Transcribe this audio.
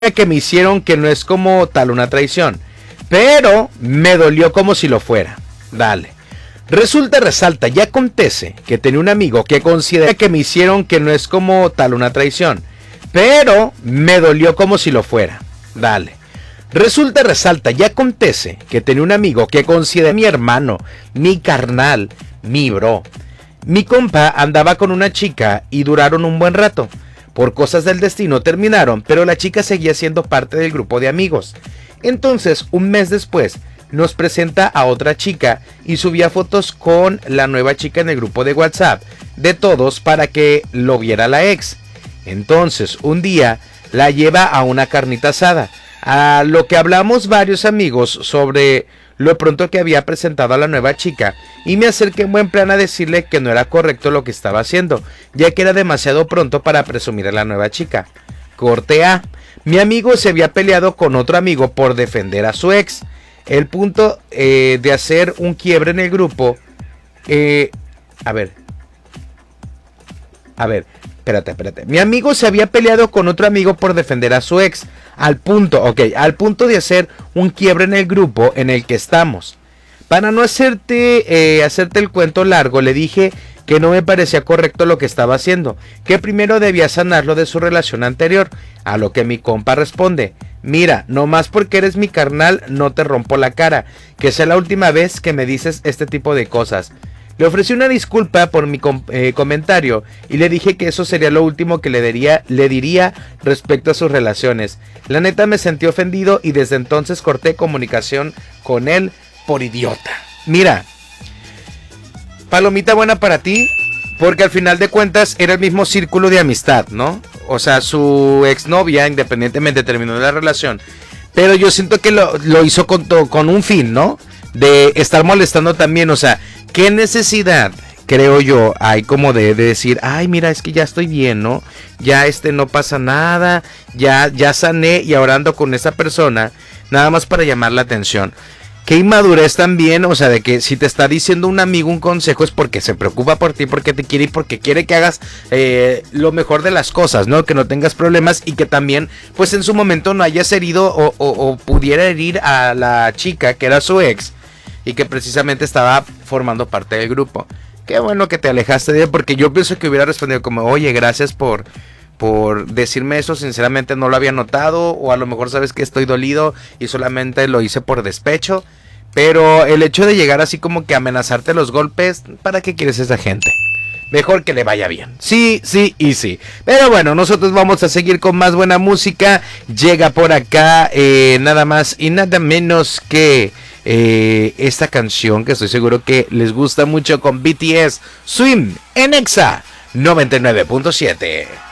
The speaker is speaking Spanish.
que me hicieron que no es como tal una traición, pero me dolió como si lo fuera. Dale. Resulta, resalta y acontece que tenía un amigo que considera que me hicieron que no es como tal una traición, pero me dolió como si lo fuera. Dale. Resulta, resalta y acontece que tenía un amigo que considera mi hermano, mi carnal, mi bro. Mi compa andaba con una chica y duraron un buen rato. Por cosas del destino terminaron, pero la chica seguía siendo parte del grupo de amigos. Entonces, un mes después, nos presenta a otra chica y subía fotos con la nueva chica en el grupo de WhatsApp de todos para que lo viera la ex. Entonces, un día la lleva a una carnita asada, a lo que hablamos varios amigos sobre lo pronto que había presentado a la nueva chica, y me acerqué en buen plan a decirle que no era correcto lo que estaba haciendo, ya que era demasiado pronto para presumir a la nueva chica. Corte A. Mi amigo se había peleado con otro amigo por defender a su ex. El punto de hacer un quiebre en el grupo. A ver, espérate. Mi amigo se había peleado con otro amigo por defender a su ex. Al punto de hacer un quiebre en el grupo en el que estamos. Para no hacerte el cuento largo, le dije que no me parecía correcto lo que estaba haciendo, que primero debía sanarlo de su relación anterior, a lo que mi compa responde: mira, nomás porque eres mi carnal no te rompo la cara, que sea la última vez que me dices este tipo de cosas. Le ofrecí una disculpa por mi comentario y le dije que eso sería lo último que le diría respecto a sus relaciones. La neta me sentí ofendido y desde entonces corté comunicación con él por idiota. Mira, palomita buena para ti, porque al final de cuentas era el mismo círculo de amistad, ¿no? O sea, su exnovia independientemente terminó la relación, pero yo siento que lo hizo con un fin, ¿no? De estar molestando también, o sea, ¿qué necesidad, creo yo, hay como de decir, ay, mira, es que ya estoy bien, ¿no? Ya no pasa nada, ya sané y ahora ando con esa persona, nada más para llamar la atención. Qué inmadurez también, o sea, de que si te está diciendo un amigo un consejo es porque se preocupa por ti, porque te quiere y porque quiere que hagas lo mejor de las cosas, ¿no? Que no tengas problemas y que también, pues en su momento no hayas herido o pudiera herir a la chica que era su ex y que precisamente estaba formando parte del grupo. Qué bueno que te alejaste de él, porque yo pienso que hubiera respondido como, oye, gracias por decirme eso, sinceramente no lo había notado, o a lo mejor sabes que estoy dolido y solamente lo hice por despecho, pero el hecho de llegar así como que amenazarte los golpes, ¿para qué quieres a esa gente? Mejor que le vaya bien. Sí. Pero bueno, nosotros vamos a seguir con más buena música. Llega por acá nada más y nada menos que esta canción que estoy seguro que les gusta mucho, con BTS, Swim en Exa 99.7.